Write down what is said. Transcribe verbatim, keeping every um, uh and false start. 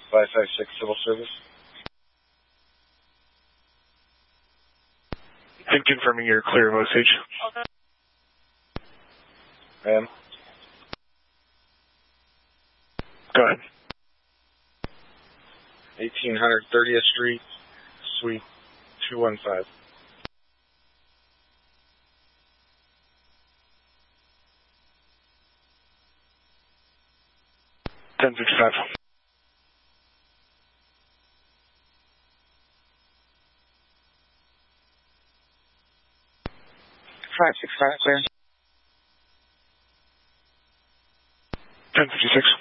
five five six Civil Service. And confirming you're clear of Osage. Ma'am. Go ahead. eighteen hundred thirtieth Street, Suite two one five. ten fifty-five. five six five, clear. ten fifty-six.